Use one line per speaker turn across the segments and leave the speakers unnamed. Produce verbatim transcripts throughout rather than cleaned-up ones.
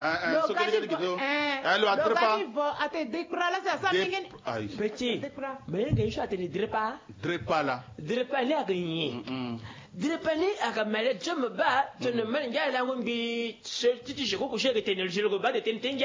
Petit, mais il y a des drepas.
Drepa là.
Drepa là gagné. Drepa là à me je me bats, je ne me gars la ngombi, tu je crois que j'ai été le jour bas de tentenga.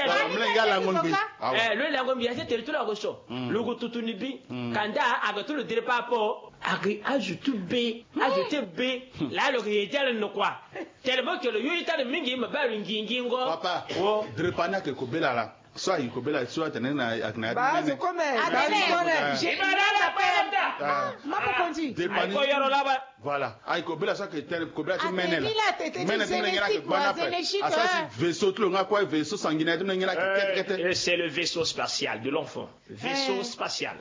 Eh, le la ngombi a été tout la rosso. Le go tout nibi, kanda a tout le drepa po, ajoute B, ajoute B, là le réel no quoi. Tellement que le yita de mingi me bat ngingo.
Papa, drepa na ke kobela là. Soit il kobela soit tenena akna.
Bah, je connais.
J'ai pas la peur.
Maman conti.
Voilà. Aïe kobela soit que tel kobela tu mène là. Mène tu n'engena que bana pe. Assasi vaisseau tu l'onga quoi vaisseau sanguinaire tu n'engena que.
C'est le vaisseau spatial de l'enfant. Vaisseau spatial.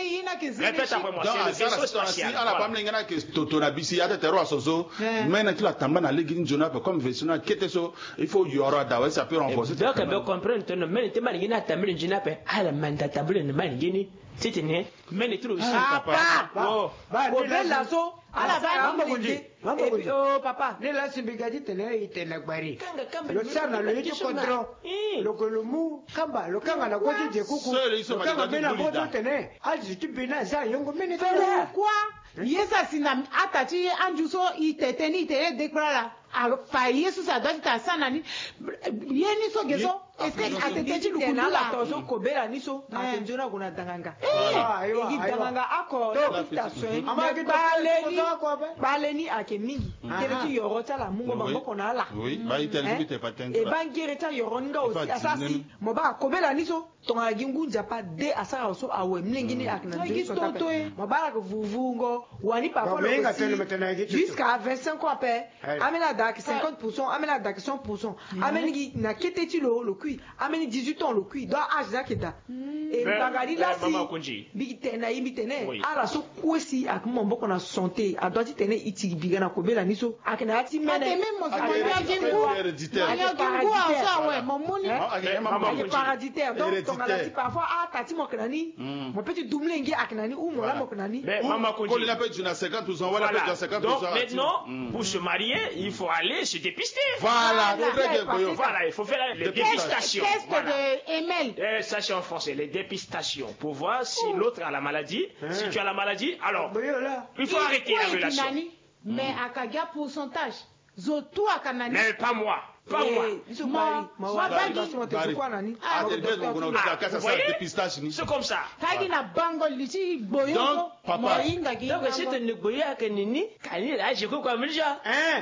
Répète
après moi. C'est le vaisseau spatial.
Ala pas n'engena que totora bisi ate tero asoso. Mène tu la tamba na legin jona comme vaisseau na kete so il faut y aura dawa ça peut renforcer.
Donc ben comprendre tu ne mène malingina tamble njina pe ala manda table ne malingini titine mene tulu shi
papa
oh
ba ko bella so ala ba
mambo kunji mambo kunji
oh papa
ne la simbigadi tene itena gbari
kanga kamba
lo sana lo yitu kontro lo kolumu kamba lo kanga na goju je kuku lo kanga bena goju tene alji tu bena za yongo mene tele
quoi yesa sina atati anjuso iteteni itele dekrala fa yesu sa doit ta sanani yeni so geso est-ce que atete lu
kundula la tozo kobela niso atenjona kuna danganga
eh
igi danganga ako station amaki baleni baleni ake mingi kele ki yorota la mungo bamboko na la
oui ba itali bite patente
e bangere ta yoronga aussi asasi moba kobela niso tonga gingunja pa de asara so awe mlingini akna ndio so moba ko vuvungo wani pa folo jusqu'à vingt-cinq ans après amena dak cinquante pour cent amena dak cent pour cent ameni na keteti lo lo kui ameni dix-huit ans lo kui do âge zaketa et bagadi la si bigitena ibitene ala so kwesi akmo mboko na santé adoti tene iti bigana kobela niso akna ati mene
même mo ya jingu ya jingu asa ouais mon moni
paraditaire donc tonga parfois ah tati mo kanani mon petit dumlengi aknani ou mo la mo kanani
maman konji
il appelle tu na cinquante pour cent voilà peut cinquante pour cent
donc maintenant pour se marier il faut aller se dépister
voilà
voilà il faut faire les dépistations
test de Emel
eh sachez en français les dépistations pour voir si l'autre a la maladie si tu as la maladie alors il faut arrêter la relation
mais akaga pourcentage zotu akanani
mais pas moi pas moi.
Moi,
c'est comme ça.
Donc, papa.
Donc, c'est un négocié à Kenini. Kanini, là, je crois qu'on me dit.
Hein?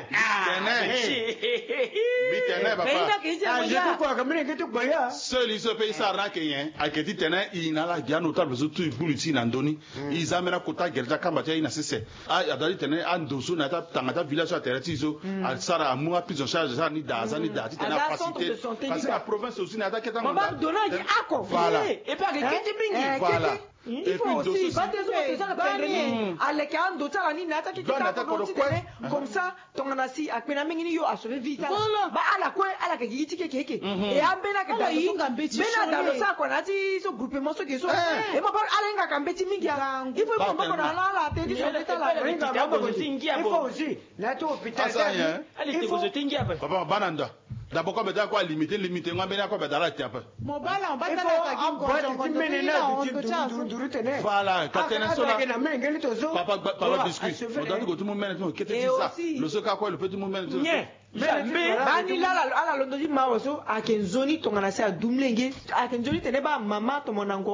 Seul, il se paye ça, Rakeyen. A Keti Tene, il n'a la guerre, autant de tout, il boule ici, Nandoni. Ils amènent à Kota, Gerja, Kambatia, il n'a cessé. Ah, il y a d'ailleurs, Tene, Andoso, Nata, Tangata, village à Teretizo, à Sara, à Moua, prise en charge, à Nida, à Nida, à facilité. Parce que la province aussi, Nata, qui est en
train de donner un accord.
Voilà. Et pas avec Keti Bingi.
Voilà.
Il faut aussi, pas des autres, avec un d'autres, ni nata qui comme ça, ton anasi, à Penamini, yo a sauvé vite. Bah, à la quoi, à la kiki kiki. Et à Bena Bena dans le sac, on a dit, ce groupement, ce qui sont. Et moi, à l'enga Kambeti Mingia. Il faut pas qu'on a la tête du il faut aussi, la tour, putain,
allez, vous êtes un
papa, Bananda. D'abord, comme quoi limiter, limiter, on va bien quoi dans la tiap.
Mon bal en bas de
voilà, papa, papa discute. On doit dire que tout le monde mène, qu'est-ce que c'est ça? Le soka quoi, le petit monde mène.
Mais, bani la la la la londo di maoso, a kenzoni tongana sa dumlenge, a kenzoni teneba mama to monango.